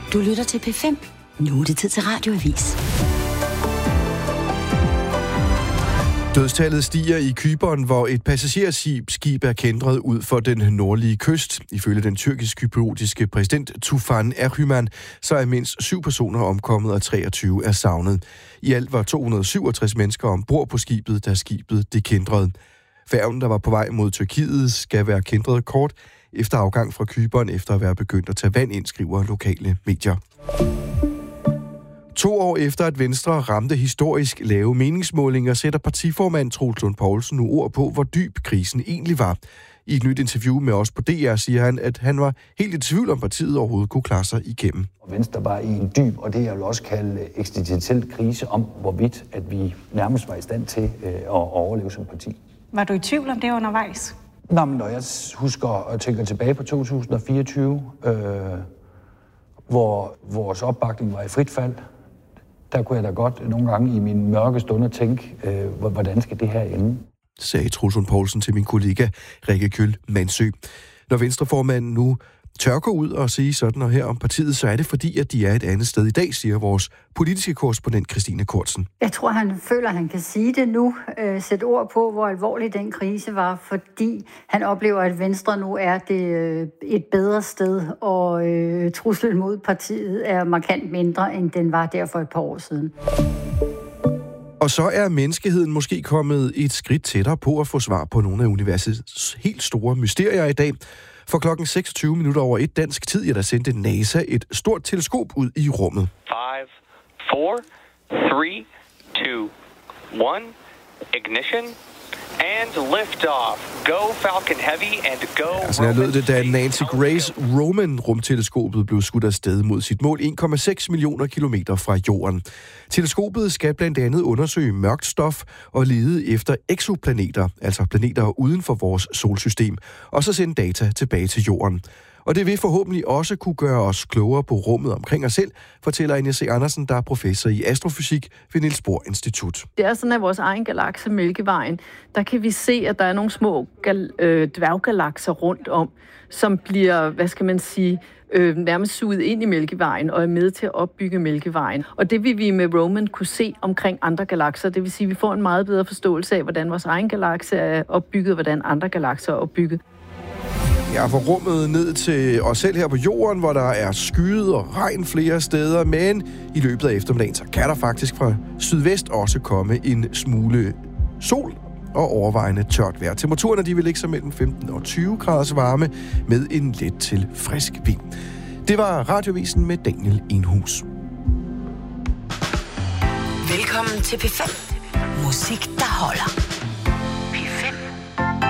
Du lytter til P5. Nu er det tid til Radioavis. Dødstallet stiger i Cypern, hvor et passagerskib er kæntret ud for den nordlige kyst. Ifølge den tyrkisk-kypriotiske præsident Tufan Erhüman, så er mindst 7 personer omkommet og 23 er savnet. I alt var 267 mennesker ombord på skibet, da skibet det kæntrede. Færgen, der var på vej mod Tyrkiet, skal være kæntret kort efter afgang fra Cypern, efter at være begyndt at tage vand ind, skriver lokale medier. 2 år efter, at Venstre ramte historisk lave meningsmålinger, sætter partiformand Troels Lund Poulsen nu ord på, hvor dyb krisen egentlig var. I et nyt interview med os på DR siger han, at han var helt i tvivl om partiet overhovedet kunne klare sig igennem. Venstre var i en dyb, og det jeg vil også kalde eksistentiel krise om, hvorvidt at vi nærmest var i stand til at overleve som parti. Var du i tvivl om det undervejs? Nå, men når jeg husker og tænker tilbage på 2024, hvor vores opbakning var i frit fald, der kunne jeg da godt nogle gange i min mørke stunder tænke, hvordan skal det her ende? Sagde Troels Lund Poulsen til min kollega Rikke Kjøll Mansø. Når Venstreformanden nu tør gå ud og sige sådan og her om partiet, så er det fordi, at de er et andet sted i dag, siger vores politiske korrespondent Christine Kortsen. Jeg tror, han føler, at han kan sige det nu, sætte ord på, hvor alvorlig den krise var, fordi han oplever, at Venstre nu er det et bedre sted, og truslen mod partiet er markant mindre, end den var der for et par år siden. Og så er menneskeheden måske kommet et skridt tættere på at få svar på nogle af universets helt store mysterier i dag. For klokken 26:01 dansk tid, der sendte NASA et stort teleskop ud i rummet. 5, 4, 3, 2, 1, ignition, and lift-off. Go Falcon Heavy and go... Sådan lød det, da Nancy Grace Roman-rumteleskopet blev skudt afsted mod sit mål 1,6 millioner kilometer fra jorden. Teleskopet skal blandt andet undersøge mørkt stof og lede efter eksoplaneter, altså planeter uden for vores solsystem, og så sende data tilbage til jorden. Og det vil forhåbentlig også kunne gøre os klogere på rummet omkring os selv, fortæller Anja C. Andersen, der er professor i astrofysik ved Niels Bohr Institut. Det er sådan, at vores egen galakse, Mælkevejen, der kan vi se, at der er nogle små dværggalakser rundt om, som bliver, nærmest suget ind i Mælkevejen og er med til at opbygge Mælkevejen. Og det vil vi med Roman kunne se omkring andre galakser. Det vil sige, at vi får en meget bedre forståelse af, hvordan vores egen galakse er opbygget, og hvordan andre galakser er opbygget. Ja, fra rummet ned til os selv her på jorden, hvor der er skyet og regn flere steder, men i løbet af eftermiddagen, så kan der faktisk fra sydvest også komme en smule sol og overvejende tørt vejr. Temperaturerne, de vil ligge sig mellem 15 og 20 graders varme med en let til frisk vind. Det var Radiovisen med Daniel Enhus. Velkommen til P5. Musik, der holder.